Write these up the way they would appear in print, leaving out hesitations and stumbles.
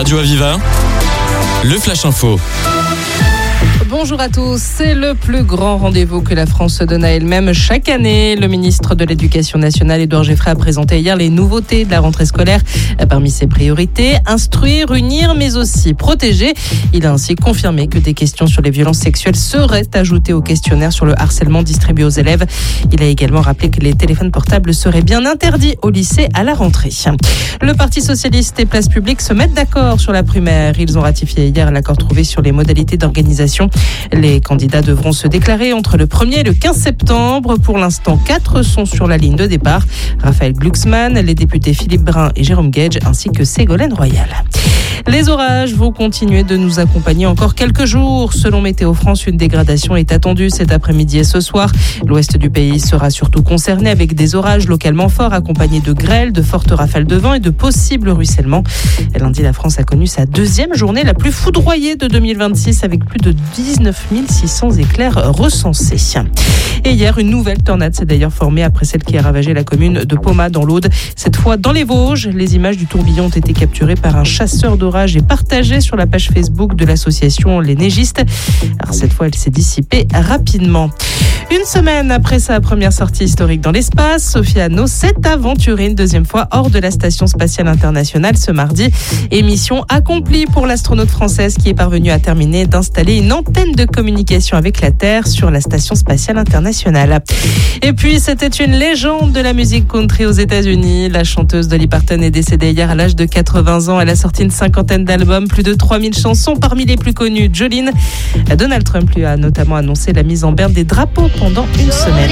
Radio Aviva, le Flash Info. Bonjour à tous, c'est le plus grand rendez-vous que la France se donne à elle-même chaque année. Le ministre de l'Éducation nationale, Édouard Geoffrey, a présenté hier les nouveautés de la rentrée scolaire. Parmi ses priorités, instruire, unir, mais aussi protéger. Il a ainsi confirmé que des questions sur les violences sexuelles seraient ajoutées au questionnaire sur le harcèlement distribué aux élèves. Il a également rappelé que les téléphones portables seraient bien interdits au lycée à la rentrée. Le Parti socialiste et Place Publique se mettent d'accord sur la primaire. Ils ont ratifié hier l'accord trouvé sur les modalités d'organisation. Les candidats devront se déclarer entre le 1er et le 15 septembre. Pour l'instant, 4 sont sur la ligne de départ. Raphaël Glucksmann, les députés Philippe Brun et Jérôme Gage, ainsi que Ségolène Royal. Les orages vont continuer de nous accompagner encore quelques jours. Selon Météo France, une dégradation est attendue cet après-midi et ce soir. L'ouest du pays sera surtout concerné avec des orages localement forts accompagnés de grêles, de fortes rafales de vent et de possibles ruissellements. Lundi, la France a connu sa deuxième journée la plus foudroyée de 2026 avec plus de 19 600 éclairs recensés. Et hier, une nouvelle tornade s'est d'ailleurs formée après celle qui a ravagé la commune de Pomat dans l'Aude. Cette fois dans les Vosges, les images du tourbillon ont été capturées par un chasseur d'orage et partagées sur la page Facebook de l'association Les Neigistes. Alors cette fois, elle s'est dissipée rapidement. Une semaine après sa première sortie historique dans l'espace, Sophie Anno s'est aventurée une deuxième fois hors de la Station spatiale internationale ce mardi. Et mission accomplie pour l'astronaute française qui est parvenue à terminer d'installer une antenne de communication avec la Terre sur la Station spatiale internationale. Et puis, c'était une légende de la musique country aux États-Unis. La chanteuse Dolly Parton est décédée hier à l'âge de 80 ans. Elle a sorti une cinquantaine d'albums, plus de 3000 chansons, parmi les plus connues, Jolene. Donald Trump lui a notamment annoncé la mise en berne des drapeaux pendant une semaine.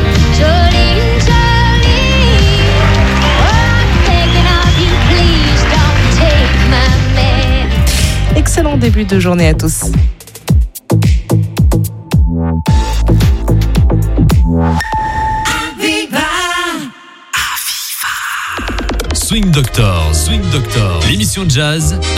Excellent début de journée à tous. Swing Doctor, l'émission de jazz